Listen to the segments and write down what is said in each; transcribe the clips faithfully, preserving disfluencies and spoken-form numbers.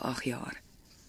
ag jaar?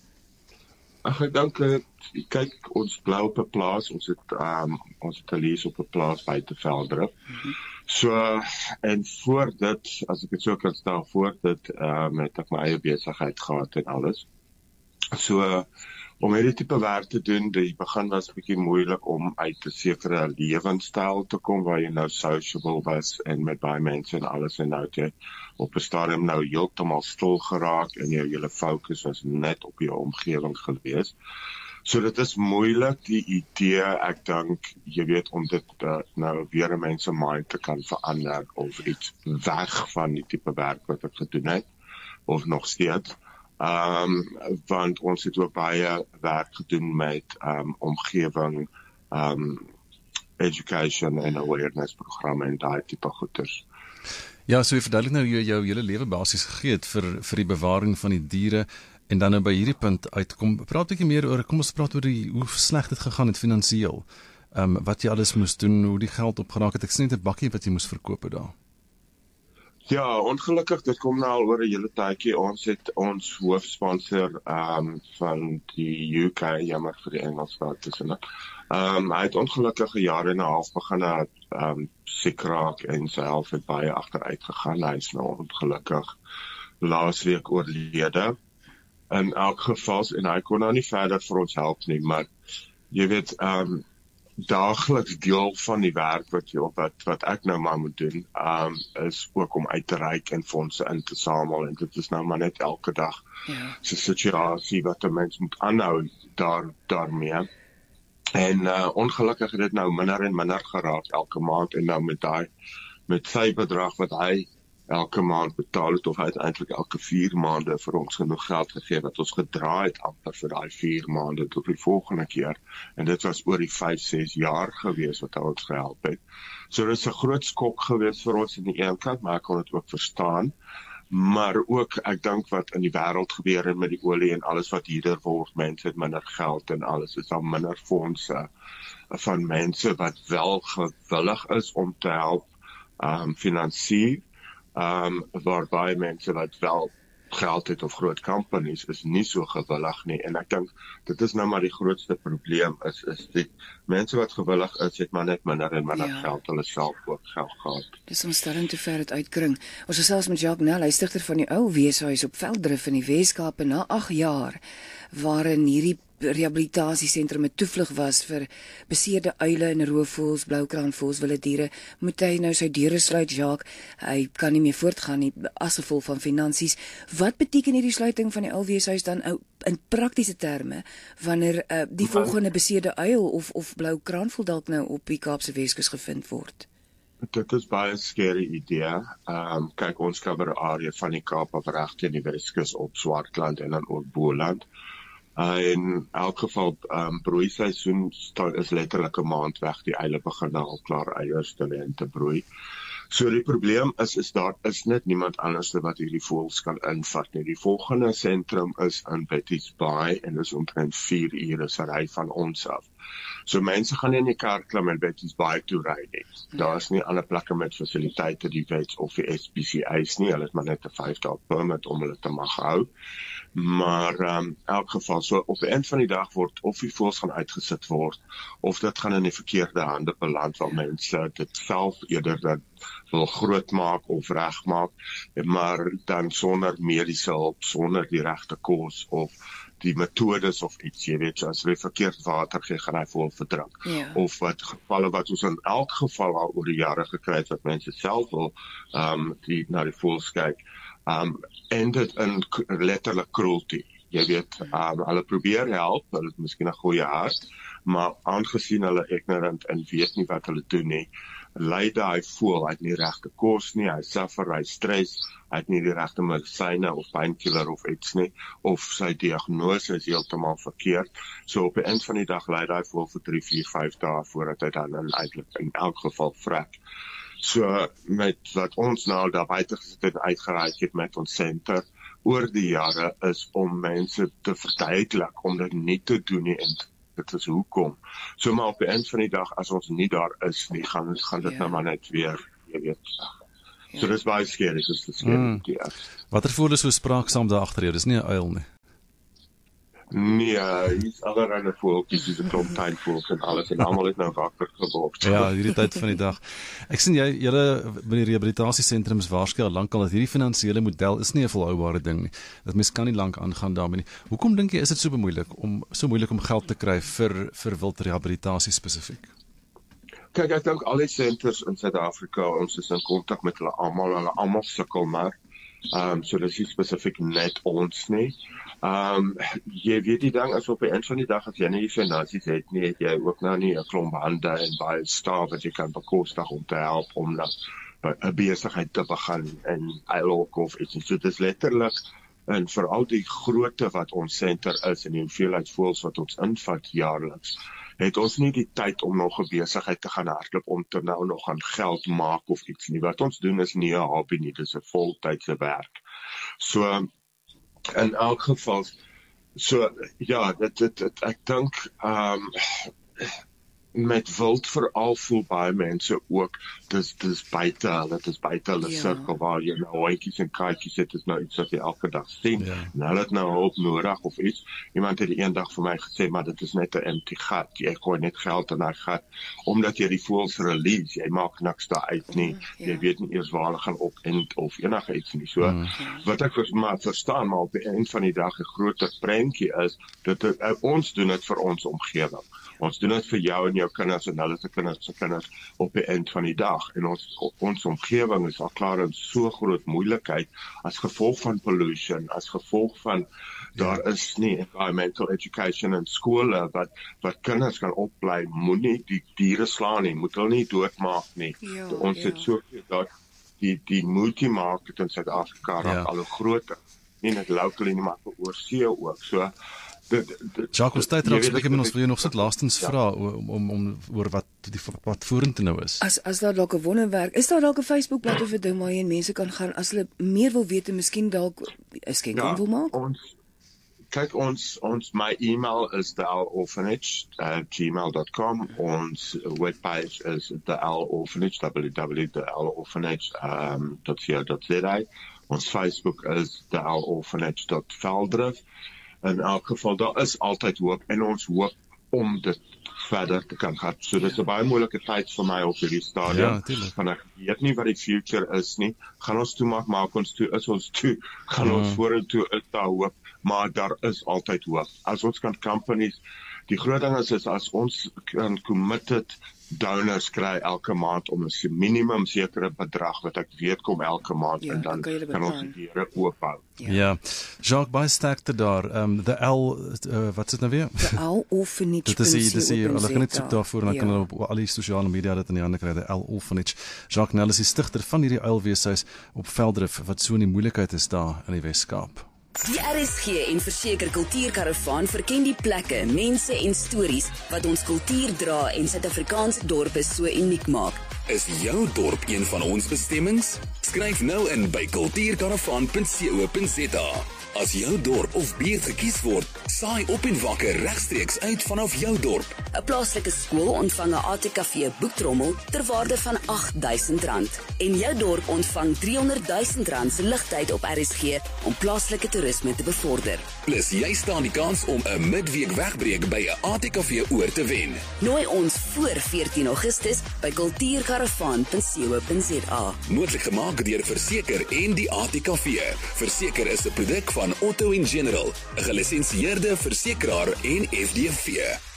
Ag, ek dink, uh, kyk, ons bly op 'n plaas, ons het, um, ons het 'n lease op 'n plaas buite Veldrif. Mm-hmm. So, en voor dit, as ek het so kan stel, voor dit, um, het ek my eie besigheid gehad en alles. So, uh, om hierdie tipe werk te doen, die begin was 'n bietjie moeilik om uit 'n sekere lewenstyl te kom, waar jy nou sociable was, en met baie mense en alles, en nou het jy op 'n stadium nou heeltemal stil geraak, en jou hele fokus was net op jou omgewing gewees. So dit is moeilik, die idee, ek dink, jy weet, om dit uh, nou weer 'n mens se mind te kan verander, of iets weg van die tipe werk wat ek gedoen het, of nog steeds. Um, want ons het ook baie werk gedoen met um, omgewing, um, education en awareness programme en daai tipe goeders. Ja, so jy verduidelik nou jou, jou hele lewe basies gegee het vir, vir die bewaring van die diere, en dan nou by hierdie punt uitkom. Praat 'n bietjie meer oor, kom ons praat oor die, hoe sleg dit gegaan het finansiëel, um, wat jy alles moes doen, hoe die geld opgeraak het. Ek sien net 'n bakkie wat jy moes verkoop daar. Ja, ongelukkig, dit kom nou al oor 'n hele tydjie. Ons het ons hoofsponsor um, van die U K, jammer vir die Engels wat tussen dit. Um, hy het ongelukkig 'n jaar en 'n half begin um, siek raak en sy helf het baie agteruit gegaan. Hy is nou ongelukkig laasweek oorlede. In elk geval, en hy kon nou nie verder vir ons help nie, maar jy weet, um, daagliks deel van die werk wat jy op wat, wat ek nou maar moet doen, um, is ook om uit te reik en fondse in te samel, en dit is nou maar net elke dag ja. So 'n situasie wat 'n mens moet aanhou daar, daarmee. En uh, ongelukkig het dit nou minder en minder geraak elke maand, en nou met daai, met sy bedrag wat hy elke maand betaal het, of hy het eintlik elke vier maande vir ons genoeg geld gegee, wat ons gedra het amper vir daai vier maande tot die volgende keer, en dit was oor die vyf, ses jaar gewees wat hy ons gehelp het. So dit is 'n groot skok gewees vir ons aan die een kant, maar ek kon dit ook verstaan, maar ook, ek dink wat in die wêreld gebeur en met die olie en alles wat hierder word, mense het minder geld en alles, is daar minder fondse van mense wat wel gewillig is om te help um, finansier, Um, waarby mense wat wel geld het of groot companies is nie so gewillig nie, en ek dink dit is nou maar die grootste probleem is, is die mense wat gewillig is, het maar net minder en minder ja. geld, hulle self ook geld gehad. Dis ons sterren te ver het uitkring. Ons is selfs met Jacques Nel, hy stigter van die ou weeshuis op Veldrif in die Weskaap, en na ag jaar, waarin hierdie rehabilitasiesentrum 'n toevlug was vir beseerde uile en roofvoëls, bloukraanvoëls, wilde diere, moet hy nou sy deure sluit, Jacques. Hy kan nie meer voortgaan nie as gevolg van finansies. Wat beteken hierdie sluiting van die uilweeshuis dan in praktiese terme wanneer uh, die ja. volgende beseerde uil of of bloukraanvoël dalk nou op die Kaapse Weskus gevind word? Dit is baie scary idee. Um, kyk, ons cover area van die Kaap af reg teen die Weskus op Swartland en dan ook Boland. Uh, in elk geval, um, broeiseisoen is letterlik 'n maand weg, die eile begin al klaar eiers te lê en te broei. So die probleem is, is daar is net niemand anders wat hierdie voëls kan invat nie. Die volgende sentrum is in Betty's Bay, en dis omtrent vier ure se ry van ons af. So mense gaan nie in die kar klim en Betty's Bay toe ry nie. Daar is nie ander plekke met fasiliteite, die wet of die S P C A's nie, hulle het maar net 'n vyf dae permit om hulle te mag hou. Maar um, elk geval, so op die eind van die dag word of die voëls gaan uitgesit word, of dit gaan in die verkeerde hande beland, waar mense dit self eerder dat wil groot maak of reg maak, maar dan sonder mediese hulp, sonder die regte kos of die metodes of iets, jy weet, as jy verkeerd water gee, gaan hy voël verdrink. Ja. Of wat gevalle wat ons in elk geval al oor die jare gekry het, wat mense self wil um, die, na die voëls kyk, um, en dit in letterlik cruelty. Jy weet, um, hulle probeer help, hulle het miskien 'n goeie hart, maar aangesien hulle ignorant en weet nie wat hulle doen nie, lyde hy voel, hy het nie regte kos nie, hy suffer, hy stres, hy het nie die regte medisyne of painkiller of iets nie, of sy diagnose is heeltemal verkeerd. So op die eind van die dag lyde hy voel vir drie, vier, vyf dae voordat hy dan in, eintlik in elk geval vrek. So met wat ons nou daar buite gesit en uitgereik het met ons center oor die jare is om mense te verduidelik om dit nie te doen nie, en dit is hoekom. So maar op die eind van die dag, as ons nie daar is nie, gaan, gaan dit ja. nou maar net weer, jy weet. Ja. So dis baie scary, dis die scary. Mm. Wat er voel is so spraaksaam daar agter jou, dis nie 'n uil nie. Nee, hier's allerlei voeltjies, dis 'n klomp tuinvoëls en alles en almal het nou wakker geword. Ja, hierdie tyd van die dag. Ek sien jy julle by die rehabilitasiesentrums waarskynlik al lankal dat hierdie finansiële model is nie 'n volhoubare ding nie. Dat mens kan nie lank aangaan daarmee nie. Hoekom dink jy is dit so bemoeilik om so moeilik om geld te kry vir vir wildrehabilitasie spesifiek? Kyk, ek dink al die senters in Suid-Afrika, ons is in kontak met hulle almal, hulle almal sukkel maar. Ehm um, so dis nie spesifiek net ons nie. Ehm um, jy weet die ding is op die eind van die dag as jy nie die finansies het nie, het jy ook nou nie 'n klomp hande en baie staf wat jy kan bekostig om te help om na 'n besigheid te begin in Eilok of iets. So dit is letterlik en veral die grootte wat ons senter is en die hoeveelheid voëls wat ons invat jaarliks, het ons nie die tyd om nog 'n besigheid te gaan hardloop om te nou nog aan geld maak of iets nie. Wat ons doen is nie 'n hobby nie, dis 'n voltydse werk. So in elk geval, so ja, dit dit, dit ek dink ehm um, met wild veral voel baie mense ook dis dis buite hulle, dit is buite hulle Ja. sirkel waar jy nou hondjies en katjies het, is nou iets wat jy elke dag sien. Ja. En hulle het nou hulp nodig of iets. Iemand het eendag vir my gesê, maar dit is net 'n empty gat. Jy gooi net geld in daai gat omdat jy die voëls release. Jy maak niks daar uit nie. Ja. Jy weet nie eers waar hulle gaan opend of enige iets nie. So Mm. wat ek vers- maar verstaan, maar op die eind van die dag 'n groter prentjie is dat dit, uh, ons doen dit vir ons omgewing. Ons doen dit vir jou en jou kinders en hulle se kinders se kinders op die eind van die dag. En ons ons omgewing is al klaar in so groot moeilikheid as gevolg van pollution, as gevolg van daar is nie environmental education in skole wat wat kinders kan opbly, moenie die diere slaan nie, moet hulle nie doodmaak nie. Ja, ons ja. het so dat die die multi-market in Suid-Afrika raak Ja. al hoe groter. Nie net locally nie, maar oor see ook. So dit dit Jacques, ons tyd jy raak weet, so 'n bietjie met ons dit- wil jy nog sit laastens Ja. vra om om om oor wat die wat vorentoe nou is. As as daar dalk 'n wonderwerk, is daar dalk 'n Facebookblad of 'n ding waar jy mense kan gaan as hulle meer wil weet en miskien dalk 'n skenking wil maak? ons kyk ons ons my e-mail is the owl orphanage at gmail dot com. Ons webpage is the owl orphanage w w w dot the owl orphanage dot co dot z a. Ons Facebook is the owl orphanage dot veldrif. In elk geval daar is altyd hoop en ons hoop om dit verder te kan gaan. So dis 'n baie moeilike tyd vir my op hierdie stadium. Ja, natuurlijk. Want ek weet nie wat die future is nie. Gaan ons toemaak, maak ons toe, is ons toe, gaan Ja. ons vorentoe, is daar hoop, maar daar is altyd hoop. As ons kan companies, die groot ding is, is as ons kan committed donors kry elke maand om 'n minimum sekere bedrag wat ek weet kom elke maand Ja, en dan dan kan jy dit kan ons beplan. die deure oop hou. Ja. ja. Jacques, baie sterkte daar. Ehm um, the L uh, wat sit nou weer? The Owl Orphanage. Dit is die, dis die, hulle gaan net soek daarvoor en dan Ja. kan hulle op al die sosiale media dit in die hande kry, the L Orphanage. Jacques Nel is die stigter van hierdie uilweeshuis op Veldrif wat so in die moeilikheid is daar in die Wes-Kaap. Die R S G en Verseker Kultuurkaravaan verken die plekke, mense en stories wat ons kultuur dra en Suid-Afrikaanse dorpe so uniek maak. Is jou dorp een van ons bestemmings? Skryf nou in by kultuurkaravaan punt co punt z a. As jou dorp of buurt gekies word, saai op en wakker regstreeks uit vanaf jou dorp. 'n Plaaslike skool ontvang 'n A T K V boektrommel ter waarde van agt duisend rand en jou dorp ontvang driehonderd duisend rand se ligtyd op R S G om plaaslike toerisme te bevorder. Plus jy staan die kans om 'n midweek wegbreek by 'n A T K V oor te wen. Nooi ons voor veertien Augustus by kultuurkaravaan punt co punt z a. Moontlik gemaak deur Verseker en die A T K V. Verseker is 'n produk van Otto en General, 'n gelisensieerde versekeraar en F D V.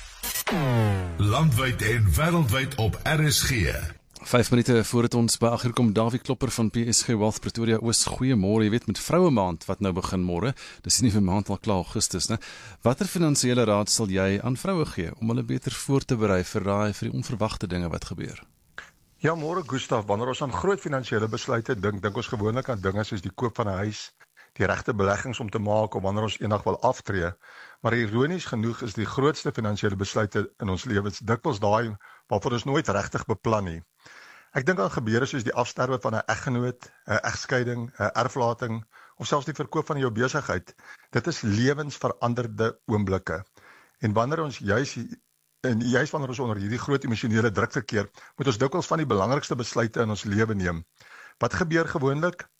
Landwyd en wêreldwyd op R S G. vyf minute voordat ons by agterkom, Davie Klopper van P S G Wealth Pretoria Oos. Goeiemôre. Jy weet met vroue maand wat nou begin môre. Dis nie vir maand al klaar Augustus, né? Watter finansiële raad sal jy aan vroue gee om hulle beter voor te berei vir daai vir die onverwagte dinge wat gebeur? Ja, môre Gustaf, wanneer ons aan groot finansiële besluite dink, dink ons gewoonlik aan dinge soos die koop van 'n huis, die regte beleggings om te maak om wanneer ons eendag wil aftree. Maar ironies genoeg is die grootste finansiële besluite in ons lewens dikwels daai waarvoor ons nooit regtig beplan nie. Ek dink aan gebeure soos die afsterwe van 'n eggenoot, 'n egskeiding, 'n erflating of selfs die verkoop van jou besigheid. Dit is lewensveranderde oomblikke. En wanneer ons juis en juis wanneer ons onder hierdie groot emosionele druk verkeer, moet ons dikwels van die belangrikste besluite in ons lewe neem. Wat gebeur gewoonlik?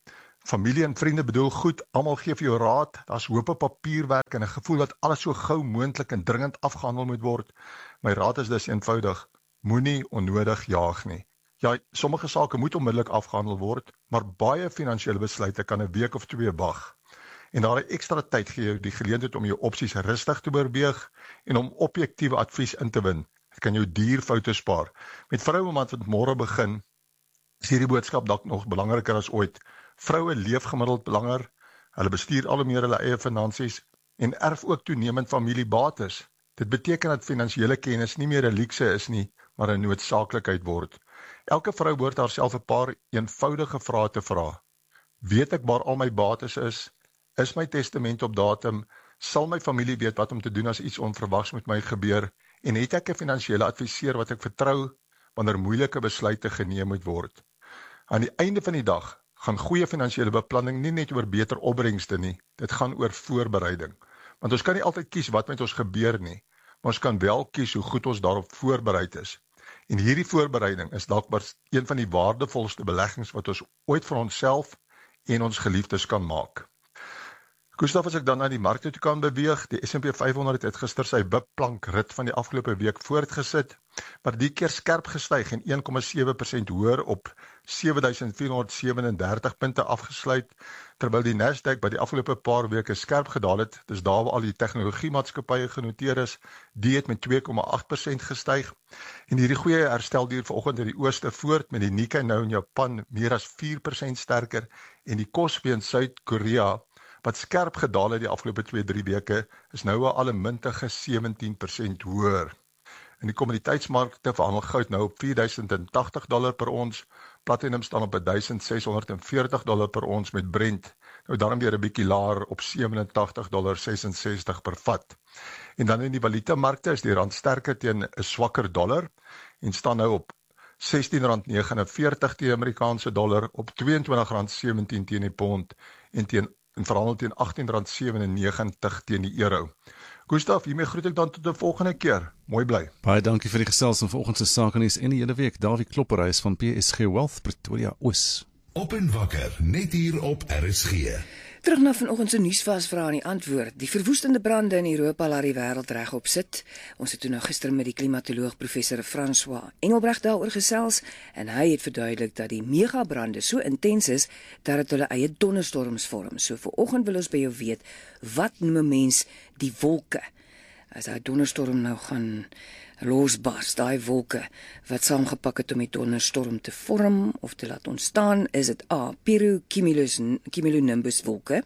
Familie en vriende bedoel goed, almal gee vir jou raad, daar's hoop op papierwerk en 'n gevoel dat alles so gou moontlik en dringend afgehandel moet word. My raad is dus eenvoudig, moenie onnodig jaag nie. Ja, sommige sake moet onmiddellik afgehandel word, maar baie finansiële besluite kan 'n week of twee wag. En daardie ekstra tyd gee jou die geleentheid om jou opsies rustig te oorweeg en om objektiewe advies in te win. Dit kan jou duur foute spaar. Met vroue maand wat môre begin, is hierdie boodskap dalk nog belangriker as ooit. Vroue leef gemiddeld langer, hulle bestuur al hoe meer hulle eie finansies en erf ook toenemend familiebates. Dit beteken dat finansiële kennis nie meer 'n luukse is nie, maar 'n noodsaaklikheid word. Elke vrou behoort haarself 'n paar eenvoudige vrae te vra. Weet ek waar al my bates is? Is my testament op datum? Sal my familie weet wat om te doen as iets onverwags met my gebeur? En het ek 'n finansiële adviseur wat ek vertrou wanneer moeilike besluite geneem moet word? Aan die einde van die dag gaan goeie finansiële beplanning nie net oor beter opbrengste nie, dit gaan oor voorbereiding. Want ons kan nie altyd kies wat met ons gebeur nie, maar ons kan wel kies hoe goed ons daarop voorbereid is. En hierdie voorbereiding is dalk maar een van die waardevolste beleggings wat ons ooit vir onsself en ons geliefdes kan maak. Gustav, as ek dan na die markte toe kan beweeg, die S en P vyf honderd het gister sy bipplank rit van die afgelope week voortgesit, maar die keer skerp gestyg en een komma sewe persent hoër op sewe duisend vier honderd sewendertig punte afgesluit, terwyl die Nasdaq by die afgelope paar weke skerp gedaal het, dis daar waar al die tegnologiemaatskappye genoteer is, die het met twee komma agt persent gestyg, en hierdie goeie herstel duur vanoggend in die ooste voort, met die Nikkei nou in Japan meer as vier persent sterker, en die Kospi in Suid-Korea, wat skerp gedaal het die afgelope twee drie weke, is nou al 'n mintige sewentien persent hoër. In die kommoditeitsmarkte verhandel goud nou op vier duisend agtig dollar per ons, platinum staan op duisend ses honderd veertig dollar per ons met Brent, nou daarom weer 'n bietjie laer op sewenentagtig dollar sesensestig per vat. En dan in die valutamarkte is die rand sterker teen 'n swakker dollar, en staan nou op sestien rand negenenveertig teen die Amerikaanse dollar, op tweeëntwintig rand sewentien teen die pond, en teen en verhandel teen agttien rand sewenennegentig teen die euro. Gustav, hiermee groet ek dan tot 'n volgende keer. Mooi bly. Baie dankie vir die gesels en vanoggend se sakenuus en die hele week. Dawie Klopperhuis van P S G Wealth Pretoria Oos. Op en wakker, net hier op R S G. Terug na vanoggend se nuusvasvrae en die antwoord. Die verwoestende brande in Europa laat die wêreld regop sit. Ons het toe nou gister met die klimatoloog professor François Engelbrecht daaroor gesels en hy het verduidelik dat die megabrande so intens is dat dit hulle eie donderstorms vorm. So vanoggend wil ons by jou weet, wat noem 'n mens die wolke? As daai donderstorm nou gaan losbars, daai wolke wat saamgepak het om die donderstorm te vorm of te laat ontstaan, is dit A, pirocumulus cumulonimbus wolke,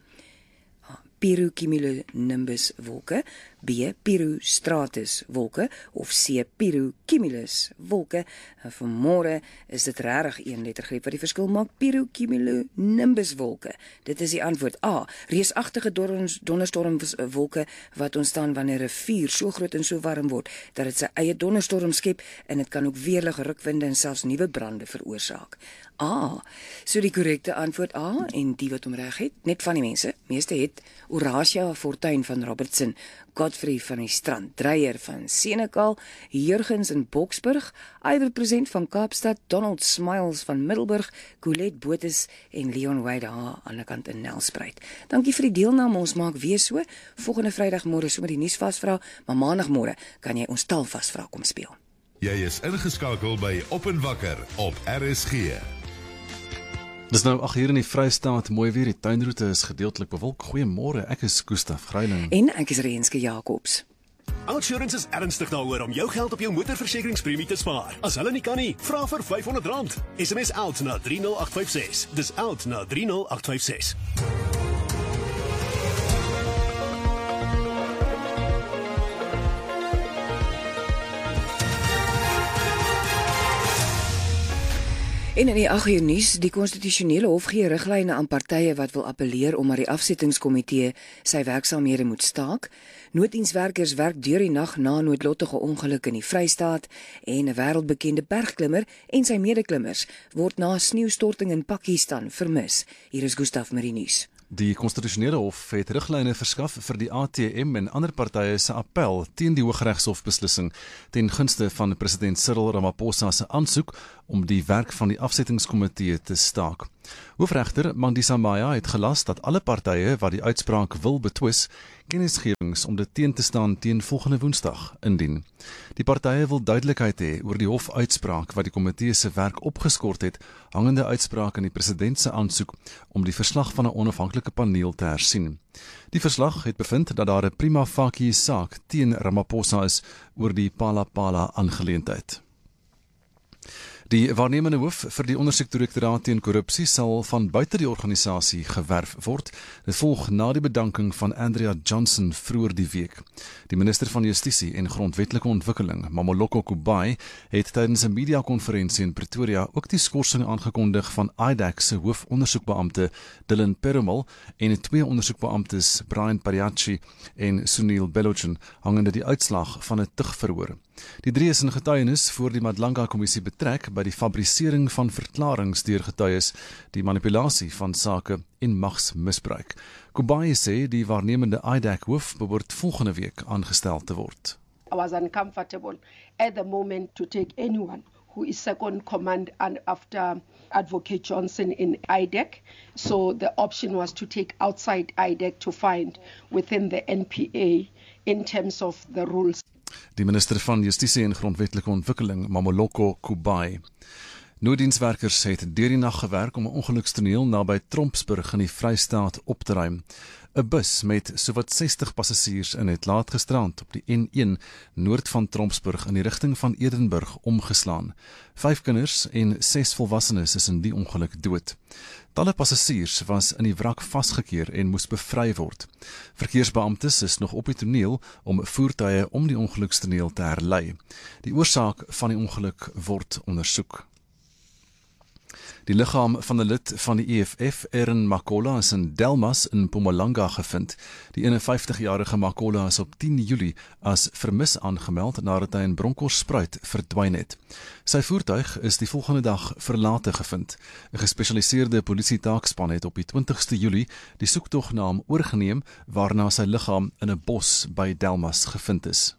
pirocumulonimbus wolke, B, pirostratus wolke of C, pirocumulus wolke. En vanmôre is dit regtig een lettergreep wat die verskil maak, pirocumulonimbus wolke. Dit is die antwoord A, reusagtige donderstormwolke wat ontstaan wanneer 'n vuur so groot en so warm word dat dit sy eie donderstorm skep en dit kan ook weerlige rukwinde en selfs nuwe brande veroorsaak. A, so die korrekte antwoord A, en die wat hom reg het, net van die mense, meeste het Horatia Fortuin van Robertson, Godfrey van die Strand, Dreyer van Senekal, Jurgens in Boksburg, Iwer Present van Kaapstad, Donald Smiles van Middelburg, Colette Botes en Leon Wade aan die kant in Nelspruit. Dankie vir die deelname, ons maak weer so, volgende Vrydagmôre so met die nuus vasvra, maar maandagmôre kan jy ons taal vasvra kom speel. Jy is ingeskakel by Op en Wakker op R S G. Dis nou ag hier in die Vrystaat, mooi weer, die tuinroete is gedeeltelik bewolk. Goeiemôre, ek is Gustaf Greiling. En ek is Renske Jacobs. Outsurance is ernstig daaroor om jou geld op jou motorversekeringspremie te spaar. As hulle nie kan nie, vra vir vyf honderd rand. S M S OUT na drie nul agt vyf ses. Dis OUT na drie nul agt vyf ses. En in die ag uur nuus, die konstitusionele hof gee riglyne aan partye wat wil appeleer om maar die afsettingskomitee sy werksaamhede moet staak. Nooddienswerkers werk deur die nag na noodlottige ongeluk in die Vrystaat en 'n wêreldbekende bergklimmer en sy medeklimmers word na 'n sneeustorting in Pakistan vermis. Hier is Gustaf met die nuus. Die konstitusionele hof het riglyne verskaf vir die A T M en ander partye se appel teen die Hooggeregshof beslissing ten gunste van president Cyril Ramaphosa se aansoek om die werk van die afsettingskomitee te staak. Hoofregter Mandisa Maya het gelas dat alle partye wat die uitspraak wil betwis, kennisgewings om dit teen te staan teen volgende Woensdag indien. Die partye wil duidelikheid hê oor die hofuitspraak wat die komitee se werk opgeskort het, hangende uitspraak in die president se aansoek om die verslag van 'n onafhanklike paneel te hersien. Die verslag het bevind dat daar 'n prima facie saak teen Ramaphosa is oor die Phala-Phala aangeleentheid. Die waarnemende hoof vir die ondersoekdirektoraat teen korrupsie sal van buite die organisasie gewerf word. Dit volg na die bedanking van Andrea Johnson vroeër die week. Die minister van Justisie en Grondwetlike Ontwikkeling, Mamoloko Kubai, het tydens 'n media-konferensie in Pretoria ook die skorsing aangekondig van I D A C se hoofondersoekbeampte Dylan Perumal en twee ondersoekbeamptes Brian Pariachi en Sunil Belochen hangende die uitslag van 'n tugverhoor. Die drie is in getuienis voor die Madlanga-kommissie betrek by die fabricering van verklaringe deur getuies, die manipulasie van sake en magsmisbruik. Kubai sê die waarnemende I D A C hoof behoort volgende week aangestel te word. I was uncomfortable at the moment to take anyone who is second command and after Advocate Johnson in I D A C. So the option was to take outside I D A C to find within the N P A in terms of the rules. Die minister van Justisie en Grondwetlike Ontwikkeling, Mamoloko Kubai. Nooddienswerkers het deur die nag gewerk om 'n ongelukstoneel naby Trompsburg in die Vrystaat op te ruim. 'n Bus met sowat sestig passasiers in het laat gisterand op die N een noord van Trompsburg in die rigting van Edenburg omgeslaan. Vyf kinders en ses volwassenes is in die ongeluk dood. Talle passasiers was in die wrak vasgekeer en moes bevry word. Verkeersbeamptes is nog op die toneel om voertuie om die ongelukstoneel te herlei. Die oorsaak van die ongeluk word ondersoek. Die liggaam van 'n lid van die E F F, Erin Makola, is in Delmas in Mpumalanga gevind. Die eenenvyftigjarige Makola is op tien Julie as vermis aangemeld nadat hy in Bronkhorstspruit verdwyn het. Sy voertuig is die volgende dag verlate gevind. 'n Gespesialiseerde polisietaakspan het op die twintigste Julie die soektog na hom oorgeneem, waarna sy liggaam in 'n bos by Delmas gevind is.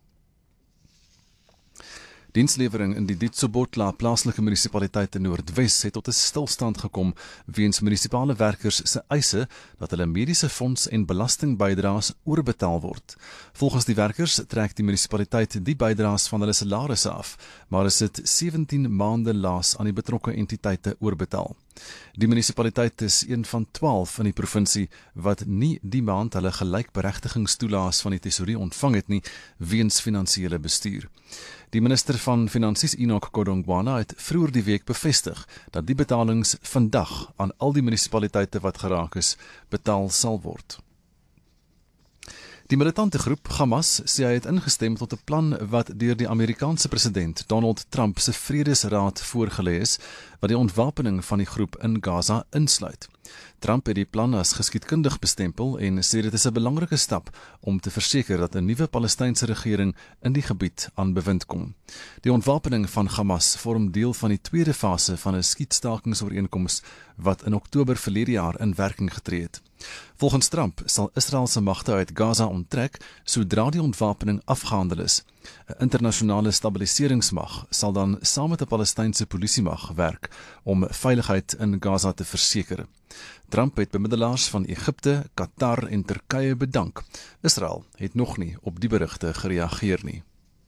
Dienslewering in die Ditsobotla plaaslike munisipaliteit in Noordwes het tot 'n stilstand gekom weens munisipale werkers se eise dat hulle mediese fonds en belastingbydraes oorbetaal word. Volgens die werkers trek die munisipaliteit die bydraes van hulle salarisse af, maar is dit sewentien maande laas aan die betrokke entiteite oorbetaal. Die munisipaliteit is een van twaalf in die provinsie wat nie die maand hulle gelykberegtigingstoelaas van die tesourie ontvang het nie weens finansiële bestuur. Die minister van Finansies Enoch Godongwana het vroeër die week bevestig dat die betalings vandag aan al die munisipaliteite wat geraak is, betaal sal word. Die militante groep Hamas sê hy het ingestem tot 'n plan wat deur die Amerikaanse president Donald Trump se Vredesraad voorgelê is, wat die ontwapening van die groep in Gaza insluit. Trump het die plan as geskiedkundig bestempel en sê dit is 'n belangrike stap om te verseker dat 'n nuwe Palestynse regering in die gebied aan bewind kom. Die ontwapening van Hamas vorm deel van die tweede fase van 'n skietstaking-ooreenkoms wat in Oktober verlede jaar in werking getree het. Volgens Trump sal Israel se magte uit Gaza onttrek sodra die ontwapening afgehandel is. 'n Internasionale stabiliseringsmag sal dan saam met 'n Palestynse polisiemag werk om veiligheid in Gaza te verseker. Trump het bemiddelaars van Egipte, Qatar en Turkye bedank. Israel het nog nie op die berigte gereageer nie.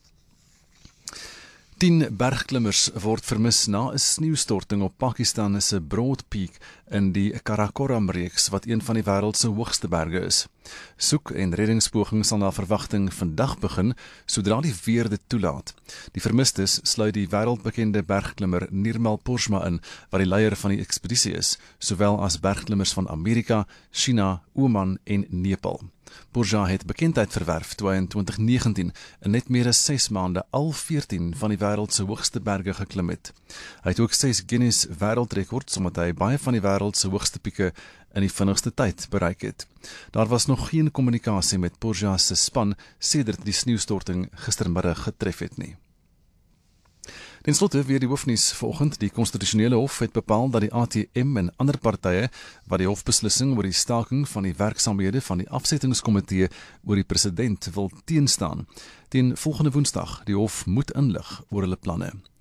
Tien bergklimmers word vermis na 'n sneeustorting op Pakistan se Broad Peak in die Karakoram-reeks wat een van die wêreld se hoogste berge is. Soek- en reddingspogings sal na verwagting vandag begin sodra die weer dit toelaat. Die vermistes sluit die wêreldbekende bergklimmer Nirmal Porsma in, wat die leier van die ekspedisie is, sowel as bergklimmers van Amerika, China, Oman en Nepal. Porsma het bekendheid verwerf toe hy in twintig negentien in net meer as ses maande al veertien van die wêreld se hoogste berge geklim het. Hy het ook ses Guinness wêreldrekords omdat hy baie van die wêreld se hoogste pieke in die vinnigste tyd bereik het. Daar was nog geen kommunikasie met Porsma se span sedert die sneeustorting gistermiddag getref het nie. Ten slotte weer die hoofnuus vanoggend. Die konstitusionele hof het bepaal dat die A T M en ander partye wat die hofbeslissing oor die staking van die werksaamhede van die afsettingskomitee oor die president wil teenstaan, teen volgende Woensdag die hof moet inlig oor hulle planne.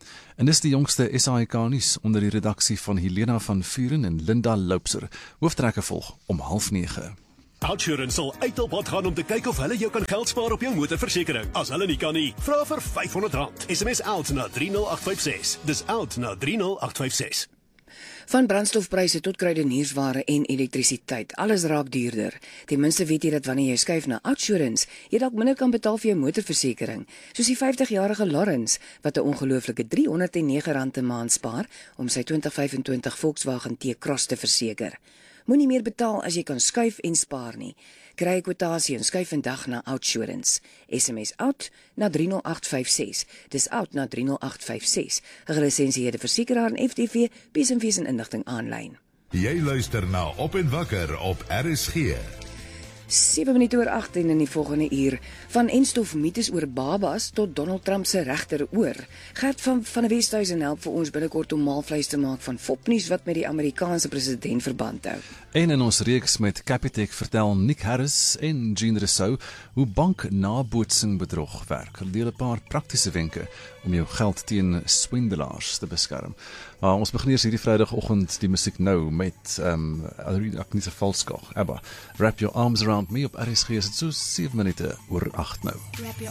En dis die jongste S A I K nuus onder die redaksie van Helena van Vuren en Linda Loupser. Hooftrekke volg om half nege. Outsurance sal uit op pad gaan om te kyk of hulle jou kan geld spaar op jou motorversekering. As hulle nie kan nie, vra vir vyf honderd rand. S M S OUT na drie nul agt vyf ses. Dis OUT na drie nul agt vyf ses. Van brandstofpryse tot kruideniersware en elektrisiteit, alles raak duurder. Ten minste weet jy dat wanneer jy skuif na Outsurance, jy dalk minder kan betaal vir jou motorversekering, soos die vyftigjarige Lawrence wat 'n ongelooflike drie honderd en nege rand 'n maand spaar om sy twintig vyf en twintig Volkswagen T-Cross te verseker. Moenie meer betaal as jy kan skuif en spaar nie. Kry 'n kwotasie en skuif vandag na Outsurance. S M S OUT na drie nul agt vyf ses. Dis OUT na drie nul agt vyf ses. 'n Gelisensieerde versekeraar en F T V, P S en V en inligting aanlyn. Jy luister na Op en Wakker op R S G. sewe minute oor agt en in die volgende uur van enstof mites oor babas tot Donald Trump se regteroor. Gert van van die Westhuizen help vir ons binnekort om maalvleis te maak van fopnuus wat met die Amerikaanse president verband hou. En in ons reeks met Capitec vertel Nick Harris en Jean Rousseau hoe banknabootsing bedrog werk. Hulle deel 'n paar praktiese wenke om jou geld teen swindelaars te beskerm. Uh, ons begin eers hierdie Vrydagoggend die musiek nou met um, Agnese Valskog, Abba, Wrap Your Arms Around Me op R S G, is dit so sewe minute oor agt nou.